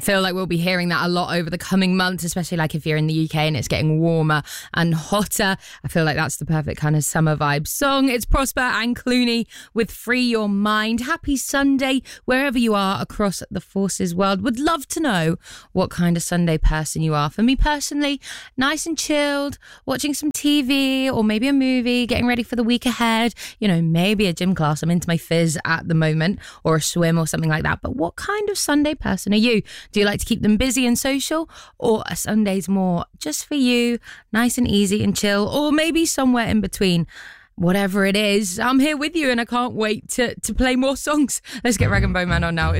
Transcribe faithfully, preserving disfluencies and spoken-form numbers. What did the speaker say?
feel like we'll be hearing that a lot over the coming months, especially like if you're in the U K and it's getting warmer and hotter. I feel like that's the perfect kind of summer vibe song. It's Prosper and Clooney with Free Your Mind. Happy Sunday, wherever you are across the Forces world. Would love to know what kind of Sunday person you are. For me personally, nice and chilled, watching some T V or maybe a movie, getting ready for the week ahead. You know, maybe a gym class. I'm into my fizz at the moment, or a swim or something like that. But what kind of Sunday person are you? Do you like to keep them busy and social, or are Sundays more just for you, nice and easy and chill, or maybe somewhere in between? Whatever it is, I'm here with you and I can't wait to, to play more songs. Let's get Rag and Bone Man on now.